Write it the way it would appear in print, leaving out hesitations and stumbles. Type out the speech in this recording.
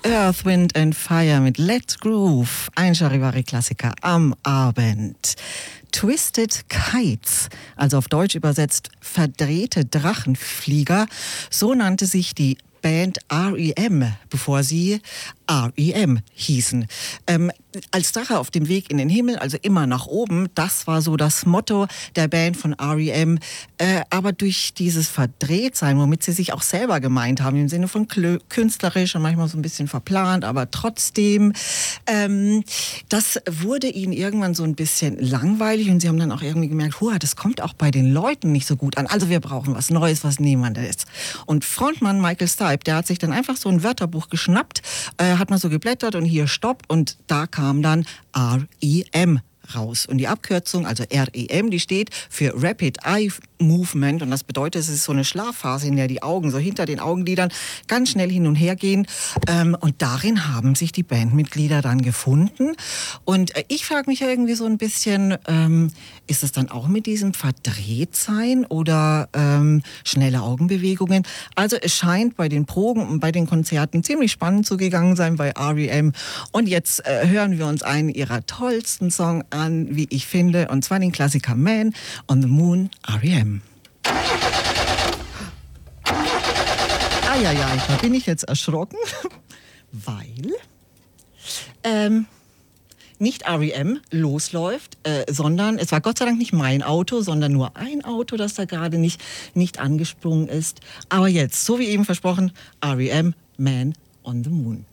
Earth, Wind and Fire mit Let's Groove, ein Charivari-Klassiker am Abend. Twisted Kites, also auf Deutsch übersetzt verdrehte Drachenflieger, so nannte sich die Band R.E.M., bevor sie R.E.M. hießen. Als Drache auf dem Weg in den Himmel, also immer nach oben, das war so das Motto der Band von R.E.M. Aber durch dieses Verdrehtsein, womit sie sich auch selber gemeint haben, im Sinne von künstlerisch und manchmal so ein bisschen verplant, aber trotzdem, das wurde ihnen irgendwann so ein bisschen langweilig und sie haben dann auch irgendwie gemerkt, das kommt auch bei den Leuten nicht so gut an. Also wir brauchen was Neues, was niemand ist. Und Frontmann Michael Stipe, der hat sich dann einfach so ein Wörterbuch geschnappt, hat mal so geblättert und hier Stopp und da kam dann R.E.M. raus. Und die Abkürzung, also R.E.M., die steht für Rapid Eye Movement und das bedeutet, es ist so eine Schlafphase, in der die Augen so hinter den Augenlidern ganz schnell hin und her gehen und darin haben sich die Bandmitglieder dann gefunden und ich frage mich ja irgendwie so ein bisschen, ist es dann auch mit diesem Verdrehtsein oder schnelle Augenbewegungen? Also es scheint bei den Proben und bei den Konzerten ziemlich spannend zugegangen sein bei R.E.M. und jetzt hören wir uns einen ihrer tollsten Songs an, wie ich finde, und zwar den Klassiker Man on the Moon, R.E.M. Da bin ich jetzt erschrocken, weil nicht R.E.M. losläuft, sondern es war Gott sei Dank nicht mein Auto, sondern nur ein Auto, das da gerade nicht angesprungen ist. Aber jetzt, so wie eben versprochen, R.E.M. Man on the Moon.